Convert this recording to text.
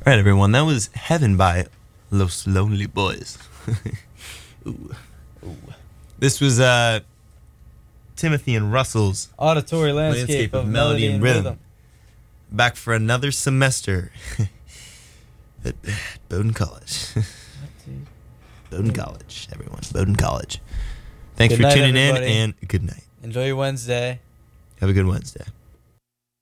All right, everyone. That was Heaven by Los Lonely Boys. Ooh. Ooh. This was Timothy and Russell's Auditory Landscape of Melody and Rhythm. Back for another semester at Bowdoin College. Bowdoin College, everyone. Bowdoin College. Thanks Good for night, tuning everybody. in, and good night. Enjoy your Wednesday. Have a good Wednesday.